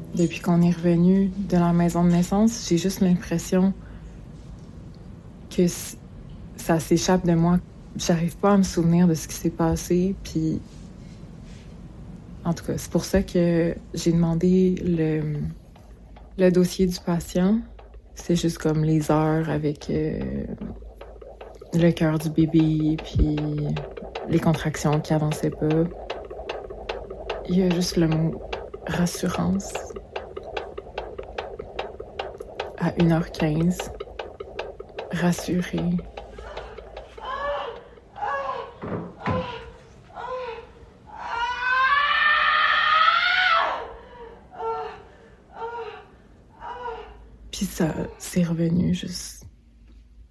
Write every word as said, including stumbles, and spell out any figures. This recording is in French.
Depuis qu'on est revenu de la maison de naissance, j'ai juste l'impression que ça s'échappe de moi. J'arrive pas à me souvenir de ce qui s'est passé, puis en tout cas, c'est pour ça que j'ai demandé le, le dossier du patient. C'est juste comme les heures avec euh, le cœur du bébé, puis les contractions qui avançaient pas. Il y a juste le mot rassurance à une heure quinze. Rassuré. Puis ça, c'est revenu juste